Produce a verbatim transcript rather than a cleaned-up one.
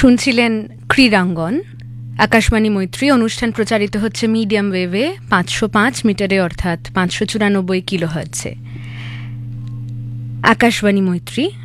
শুনছিলেন ক্রীড়াঙ্গন। আকাশবাণী মৈত্রী অনুষ্ঠান প্রচারিত হচ্ছে মিডিয়াম ওয়েভে পাঁচশো পাঁচ মিটারে অর্থাৎ পাঁচশো চুরানব্বই কিলোহার্টজে। আকাশবাণী মৈত্রী